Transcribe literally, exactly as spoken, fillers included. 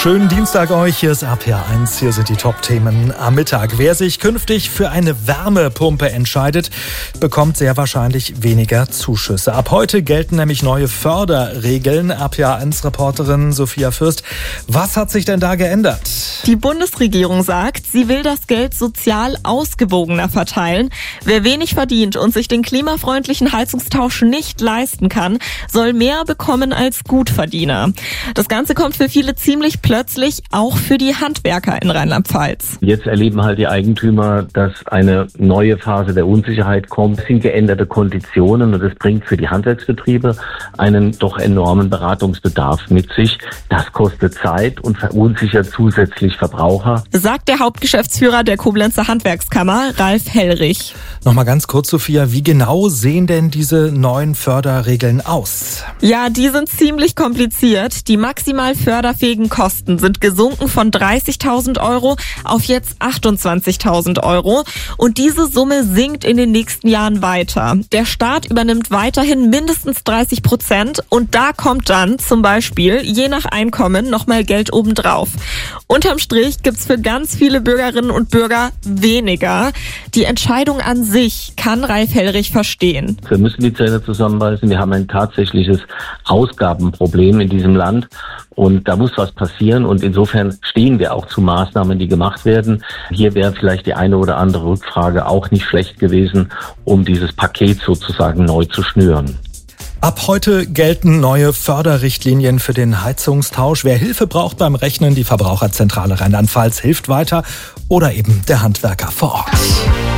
Schönen Dienstag euch, hier ist R P R eins, hier sind die Top-Themen am Mittag. Wer sich künftig für eine Wärmepumpe entscheidet, bekommt sehr wahrscheinlich weniger Zuschüsse. Ab heute gelten nämlich neue Förderregeln. R P R eins-Reporterin Sophia Fürst, was hat sich denn da geändert? Die Bundesregierung sagt, sie will das Geld sozial ausgewogener verteilen. Wer wenig verdient und sich den klimafreundlichen Heizungstausch nicht leisten kann, soll mehr bekommen als Gutverdiener. Das Ganze kommt für viele ziemlich plötzlich, auch für die Handwerker in Rheinland-Pfalz. Jetzt erleben halt die Eigentümer, dass eine neue Phase der Unsicherheit kommt. Es sind geänderte Konditionen und es bringt für die Handwerksbetriebe einen doch enormen Beratungsbedarf mit sich. Das kostet Zeit und verunsichert zusätzlich Verbraucher. Sagt der Hauptgeschäftsführer der Koblenzer Handwerkskammer, Ralf Hellrich. Nochmal ganz kurz, Sophia, wie genau sehen denn diese neuen Förderregeln aus? Ja, die sind ziemlich kompliziert. Die maximal förderfähigen Kosten sind gesunken von dreißigtausend Euro auf jetzt achtundzwanzigtausend Euro. Und diese Summe sinkt in den nächsten Jahren weiter. Der Staat übernimmt weiterhin mindestens dreißig Prozent und da kommt dann zum Beispiel je nach Einkommen nochmal Geld obendrauf. Unterm Strich gibt's für ganz viele Bürgerinnen und Bürger weniger. Die Entscheidung an sich kann Ralf Hellrich verstehen. Wir müssen die Zähne zusammenbeißen. Wir haben ein tatsächliches Ausgabenproblem in diesem Land. Und da muss was passieren und insofern stehen wir auch zu Maßnahmen, die gemacht werden. Hier wäre vielleicht die eine oder andere Rückfrage auch nicht schlecht gewesen, um dieses Paket sozusagen neu zu schnüren. Ab heute gelten neue Förderrichtlinien für den Heizungstausch. Wer Hilfe braucht beim Rechnen, die Verbraucherzentrale Rheinland-Pfalz hilft weiter oder eben der Handwerker vor Ort.